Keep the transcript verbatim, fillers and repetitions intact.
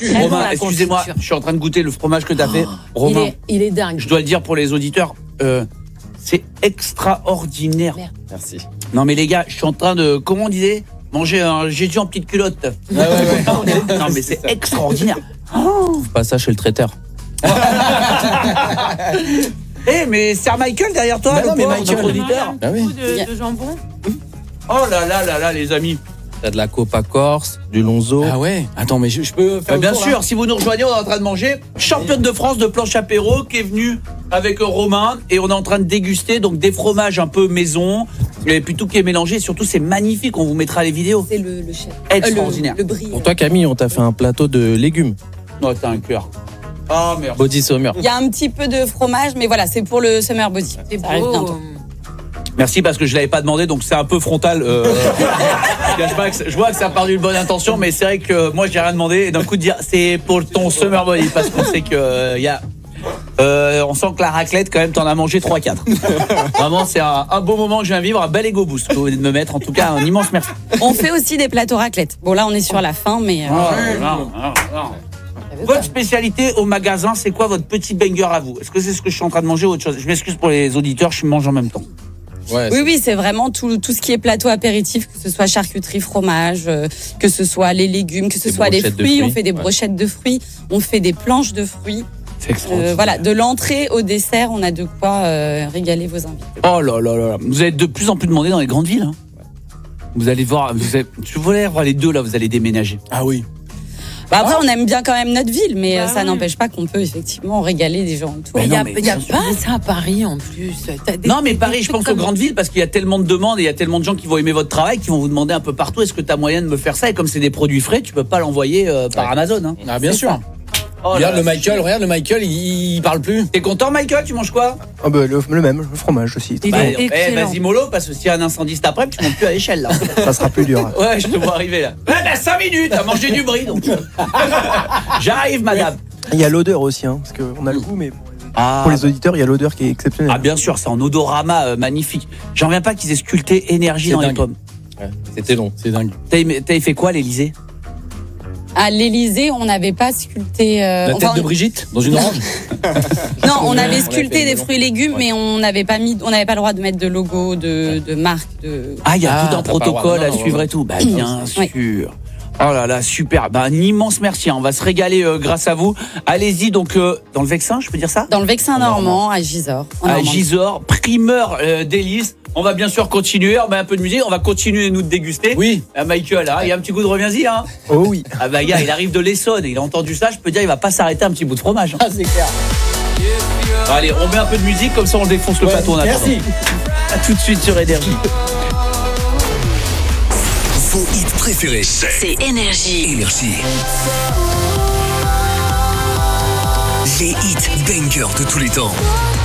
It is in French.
très bon, Romain, la excusez-moi, confiture. je suis en train de goûter le fromage que t'as fait. Romain, Il est, il est dingue. je dois le dire pour les auditeurs, euh, c'est extraordinaire. Merde. Merci. Non mais les gars, je suis en train de, comment on disait, manger un Jésus en petite culotte. Ouais, ouais, ouais. Non mais c'est extraordinaire. Pas ça chez le traiteur. Eh mais c'est Michael derrière toi, Bah le non, mais pauvre, Michael, notre auditeur. Un Ah oui. coup de, de jambon. Oh là là là là les amis. T'as de la copa corse, du lonzo. Ah ouais. Attends, mais je, je peux faire Bah, bien le tour, sûr, là si vous nous rejoignez, on est en train de manger championne de France de planche apéro qui est venue avec Romain et on est en train de déguster donc des fromages un peu maison et puis tout qui est mélangé. Surtout c'est magnifique, on vous mettra les vidéos. C'est le, le chef. Extraordinaire. Euh, le, le brie. Pour toi, Camille, on t'a fait un plateau de légumes. Oh t'as un cœur. Oh merde. Body Summer. Il y a un petit peu de fromage, mais voilà, c'est pour le summer body. C'est Ça arrive beau. bientôt. Merci parce que je l'avais pas demandé donc c'est un peu frontal. Euh, je, cache pas que je vois que ça part d'une bonne intention mais c'est vrai que moi j'ai rien demandé et d'un coup de dire c'est pour ton summer body parce qu'on sait que euh, y a euh, on sent que la raclette quand même t'en as mangé trois quatre. Vraiment c'est un, un beau moment que je viens vivre, un bel ego boost que vous venez de me mettre, en tout cas un immense merci. On fait aussi des plateaux raclette. Bon, là, on est sur la fin, mais. euh, Oh, non, non, non. Votre spécialité au magasin, c'est quoi votre petit banger à vous? Est-ce que c'est ce que je suis en train de manger ou autre chose? Je m'excuse pour les auditeurs, je mange en même temps. Ouais, Oui, oui, c'est vraiment tout, tout ce qui est plateau apéritif, que ce soit charcuterie, fromage, euh, que ce soit les légumes, que ce Des soit les brochettes de fruits. fruits. On fait des Ouais. brochettes de fruits, on fait des planches de fruits. C'est Euh, extraordinaire. voilà, de l'entrée au dessert, on a de quoi euh, régaler vos invités. Oh là là là là. Vous êtes de plus en plus demandé dans les grandes villes. Hein. Vous allez voir, vous êtes, je voulais voir les deux là, vous allez déménager. Ah oui. Bah, après, on aime bien quand même notre ville, mais Bah euh, ça oui. n'empêche pas qu'on peut effectivement régaler des gens autour. Mais Il non, n'y a, mais il y a bien sûr. pas ça à Paris en plus. T'as des- Non mais des Paris, je trucs pense aux comme- grandes villes parce qu'il y a tellement de demandes et il y a tellement de gens qui vont aimer votre travail qui vont vous demander un peu partout est-ce que tu as moyen de me faire ça et comme c'est des produits frais, tu peux pas l'envoyer euh, par Ouais. Amazon. Hein. Ah bien C'est sûr. ça. Oh là Regarde là. le Michael, regarde le Michael, il, il parle plus. T'es content Michael, tu manges quoi? Ah bah, le, le même, le fromage aussi. Il Bah, est eh, excellent. vas-y mollo parce que s'il y a un incendie cet après, tu montes plus à l'échelle là. Ça sera plus dur. Ouais, je te vois arriver là. Ah bah cinq minutes, à manger du brie donc. J'arrive madame. Il y a l'odeur aussi, hein, parce qu'on a le goût, mais Ah, pour les auditeurs, il y a l'odeur qui est exceptionnelle. ah bien sûr, c'est en odorama euh, magnifique. J'en reviens pas qu'ils aient sculpté énergie C'est dans les dingue. pommes. Ouais, c'était long. C'est dingue. T'as aimé- t'as fait quoi à l'Élysée? À l'Élysée, on n'avait pas sculpté. euh, La tête enfin, de Brigitte dans une orange. Non, on Ouais, avait on l'a sculpté fait, des mais fruits et légumes, mais on n'avait pas mis, on n'avait pas le droit de mettre de logo, de, de marque, de. Ah, il y a Ah, tout un t'as pas le droit. protocole Non, à non, suivre ouais. et tout. Bah bien Oui. sûr. Oh là là, super. Bah, un immense merci. hein. On va se régaler euh, grâce à vous. Allez-y donc euh, dans le Vexin, je peux dire ça? Dans le Vexin normand, à Gisors. en À Normandie. Gisors, primeur euh, délices. On va bien sûr continuer. On met un peu de musique. On va continuer nous de déguster. Oui. Ah, Michael, hein, il y a un petit goût de reviens-y. Hein. Oh oui. Ah bah gars, il arrive de l'Essonne. Il a entendu ça. Je peux dire, il va pas s'arrêter un petit bout de fromage. hein. Ah c'est clair. Allez, on met un peu de musique comme ça, on défonce le Ouais, plateau. en attendant. merci. À tout de suite sur Énergie. Vos hits préférés. C'est Énergie. Énergie. Les hits bangers de tous les temps.